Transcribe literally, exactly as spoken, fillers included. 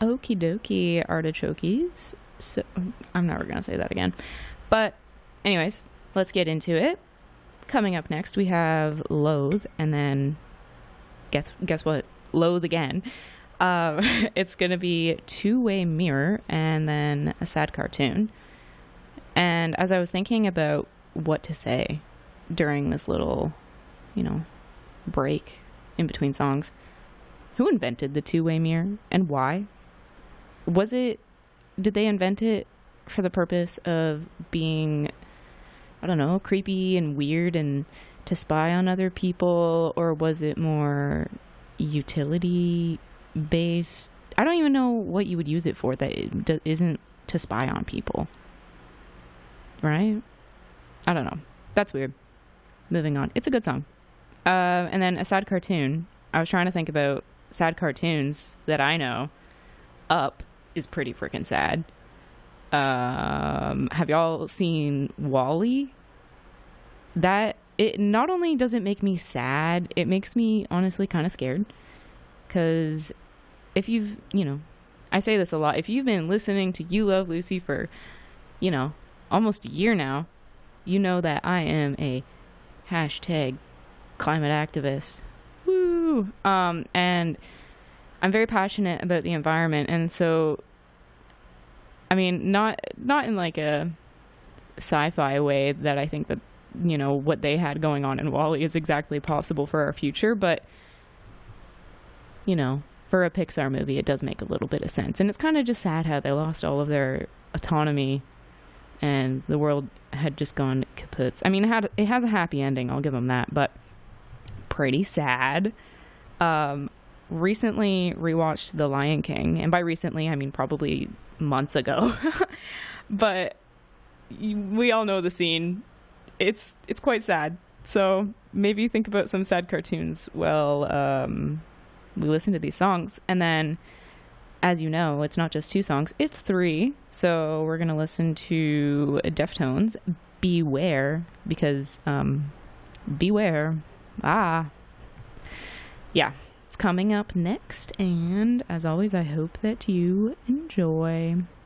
Okie dokie, artichokes. So I'm never gonna say that again. But anyways, let's get into it. Coming up next, we have Loathe, and then guess guess what? Loathe again. Uh, it's gonna be Two-Way Mirror, and then a sad cartoon. And as I was thinking about what to say during this little, you know, break in between songs, who invented the two-way mirror and why? Was it, did they invent it for the purpose of being, I don't know, creepy and weird and to spy on other people, or was it more utility based? I don't even know what you would use it for that it d- isn't to spy on people. Right? I don't know. That's weird. Moving on. It's a good song. Uh, and then a sad cartoon. I was trying to think about sad cartoons that I know. Up is pretty freaking sad. Um, have y'all seen WALL-E? That, it not only does it make me sad, it makes me honestly kind of scared. Because if you've, you know, I say this a lot, if you've been listening to You Love Lucy for, you know, almost a year now, you know that I am a hashtag climate activist. Woo! Um, and I'm very passionate about the environment, and so, I mean, not not in like a sci-fi way that I think that, you know, what they had going on in WALL-E is exactly possible for our future, but, you know, for a Pixar movie, it does make a little bit of sense. And it's kind of just sad how they lost all of their autonomy and the world had just gone kaput. I mean, it, had, it has a happy ending, I'll give them that, but pretty sad. Um, recently rewatched The Lion King, and by recently, I mean probably months ago. But we all know the scene. It's it's quite sad. So maybe think about some sad cartoons while um, we listen to these songs. And then, as you know, it's not just two songs, it's three. So we're going to listen to Deftones, Beware, because um, beware. Ah. Yeah, it's coming up next. And as always, I hope that you enjoy.